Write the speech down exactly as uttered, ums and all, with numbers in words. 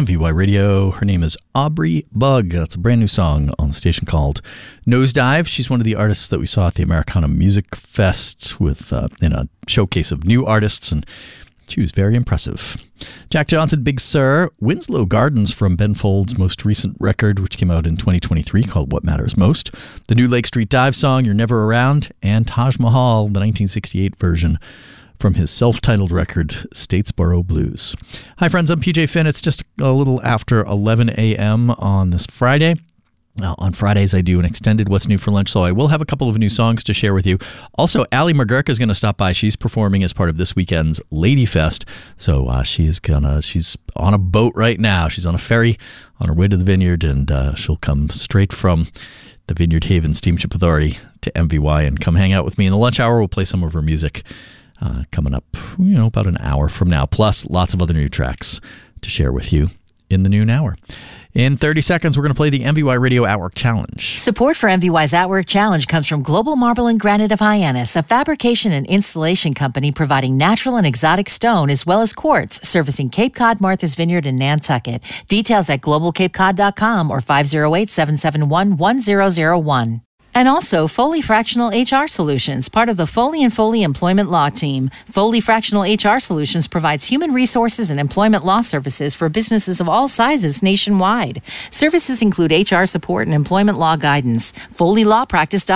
M V Y Radio. Her name is Aubrey Bug. That's a brand new song on the station called Nosedive. She's one of the artists that we saw at the Americana Music Fest with uh, in a showcase of new artists, and she was very impressive. Jack Johnson, Big Sur, Winslow Gardens from Ben Folds' most recent record, which came out in twenty twenty-three, called What Matters Most. The new Lake Street Dive song, You're Never Around, and Taj Mahal, the nineteen sixty-eight version from his self-titled record, Statesboro Blues. Hi friends, I'm P J Finn. It's just a little after eleven a.m. on this Friday. Now, on Fridays, I do an extended What's New for Lunch, so I will have a couple of new songs to share with you. Also, Ali McGurk is going to stop by. She's performing as part of this weekend's Lady Fest, so uh, she is gonna, she's on a boat right now. She's on a ferry on her way to the Vineyard, and uh, she'll come straight from the Vineyard Haven Steamship Authority to M V Y and come hang out with me. In the lunch hour, we'll play some of her music uh, coming up, you know, about an hour from now, plus lots of other new tracks to share with you in the noon hour. In thirty seconds, we're going to play the M V Y Radio Outwork Challenge. Support for M V Y's Outwork Challenge comes from Global Marble and Granite of Hyannis, a fabrication and installation company providing natural and exotic stone as well as quartz, servicing Cape Cod, Martha's Vineyard, and Nantucket. Details at global cape cod dot com or five oh eight, seven seven one, one zero zero one. And also Foley Fractional H R Solutions, part of the Foley and Foley Employment Law Team. Foley Fractional H R Solutions provides human resources and employment law services for businesses of all sizes nationwide. Services include H R support and employment law guidance. Foley Law Practice.